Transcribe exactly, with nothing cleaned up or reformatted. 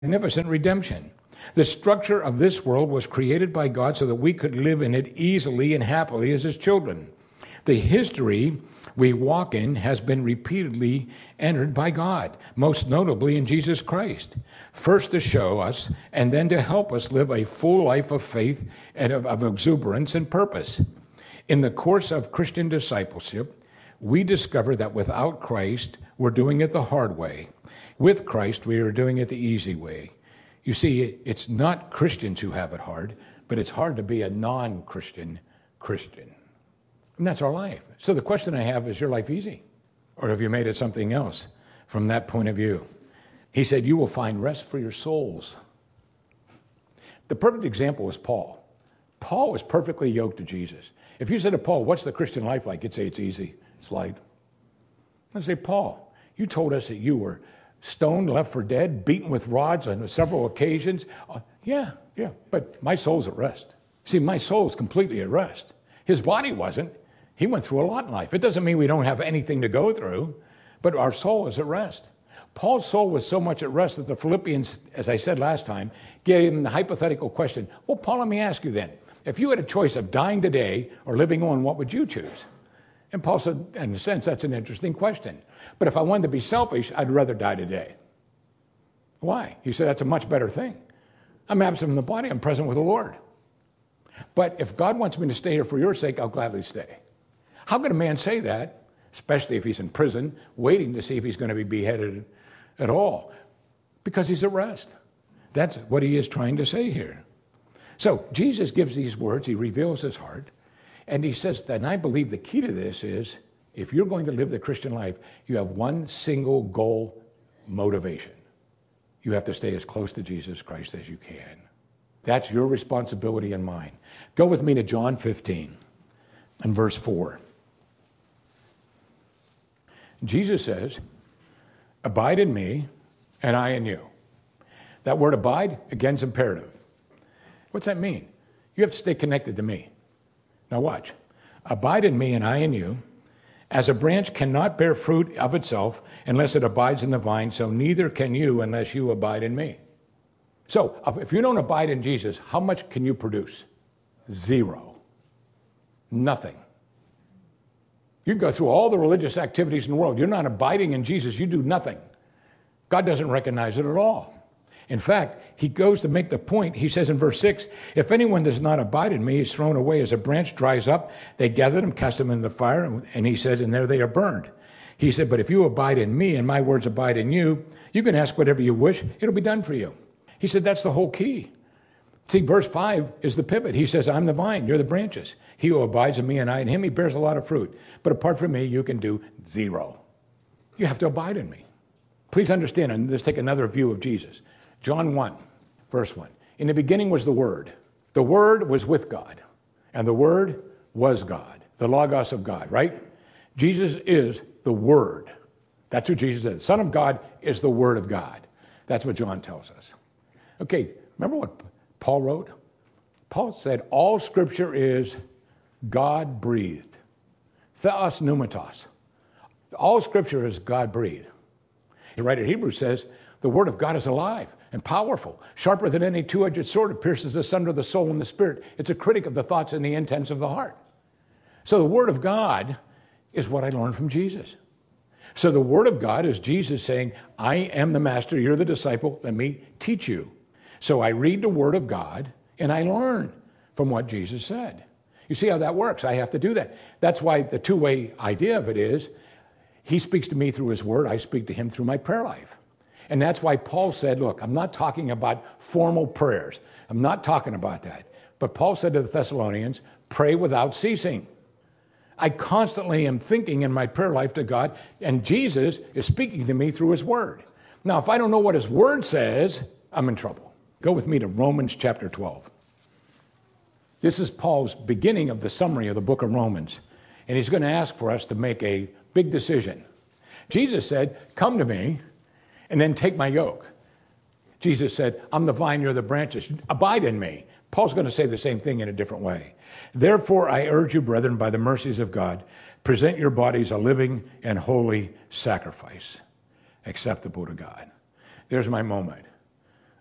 magnificent redemption. The structure of this world was created by God so that we could live in it easily and happily as his children. The history we walk in has been repeatedly entered by God, most notably in Jesus Christ, first to show us and then to help us live a full life of faith and of, of exuberance and purpose. In the course of Christian discipleship, we discover that without Christ, we're doing it the hard way. With Christ, we are doing it the easy way. You see, it's not Christians who have it hard, but it's hard to be a non-Christian Christian. And that's our life. So the question I have, is your life easy? Or have you made it something else from that point of view? He said, you will find rest for your souls. The perfect example is Paul. Paul was perfectly yoked to Jesus. If you said to Paul, what's the Christian life like? He'd say, it's easy. It's light. I'd say, Paul, you told us that you were stoned, left for dead, beaten with rods on several occasions. Uh, yeah, yeah, but my soul's at rest. See, my soul's completely at rest. His body wasn't. He went through a lot in life. It doesn't mean we don't have anything to go through, but our soul is at rest. Paul's soul was so much at rest that the Philippians, as I said last time, gave him the hypothetical question, well, Paul, let me ask you then, if you had a choice of dying today or living on, what would you choose? And Paul said, in a sense, that's an interesting question. But if I wanted to be selfish, I'd rather die today. Why? He said, that's a much better thing. I'm absent from the body. I'm present with the Lord. But if God wants me to stay here for your sake, I'll gladly stay. How could a man say that, especially if he's in prison, waiting to see if he's going to be beheaded at all? Because he's at rest. That's what he is trying to say here. So Jesus gives these words. He reveals his heart. And he says that, and I believe the key to this is, if you're going to live the Christian life, you have one single goal, motivation. You have to stay as close to Jesus Christ as you can. That's your responsibility and mine. Go with me to John fifteen and verse four. Jesus says, abide in me and I in you. That word abide, again, is imperative. What's that mean? You have to stay connected to me. Now watch. Abide in me and I in you. As a branch cannot bear fruit of itself unless it abides in the vine, so neither can you unless you abide in me. So if you don't abide in Jesus, how much can you produce? Zero. Nothing. You can go through all the religious activities in the world. You're not abiding in Jesus. You do nothing. God doesn't recognize it at all. In fact, he goes to make the point. He says in verse six, if anyone does not abide in me, he's thrown away as a branch dries up. They gather them, cast them in the fire, and he says, and there they are burned. He said, but if you abide in me and my words abide in you, you can ask whatever you wish. It'll be done for you. He said, that's the whole key. See, verse five is the pivot. He says, I'm the vine, you're the branches. He who abides in me and I in him, he bears a lot of fruit. But apart from me, you can do zero. You have to abide in me. Please understand, and let's take another view of Jesus. John one, verse one. In the beginning was the Word. The Word was with God, and the Word was God, the Logos of God, right? Jesus is the Word. That's who Jesus is. The Son of God is the Word of God. That's what John tells us. Okay, remember what Paul wrote? Paul said, all Scripture is God-breathed. Theos pneumatos. All Scripture is God-breathed. The writer of Hebrews says, the Word of God is alive and powerful, sharper than any two-edged sword. It pierces asunder the soul and the spirit. It's a critic of the thoughts and the intents of the heart. So the Word of God is what I learned from Jesus. So the Word of God is Jesus saying, I am the master, you're the disciple, let me teach you. So I read the Word of God and I learn from what Jesus said. You see how that works? I have to do that. That's why the two-way idea of it is, he speaks to me through his Word, I speak to him through my prayer life. And that's why Paul said, look, I'm not talking about formal prayers. I'm not talking about that. But Paul said to the Thessalonians, pray without ceasing. I constantly am thinking in my prayer life to God, and Jesus is speaking to me through his Word. Now, if I don't know what his Word says, I'm in trouble. Go with me to Romans chapter twelve. This is Paul's beginning of the summary of the book of Romans. And he's going to ask for us to make a big decision. Jesus said, come to me and then take my yoke. Jesus said, I'm the vine, you're the branches. Abide in me. Paul's going to say the same thing in a different way. Therefore, I urge you, brethren, by the mercies of God, present your bodies a living and holy sacrifice, acceptable to God. There's my moment.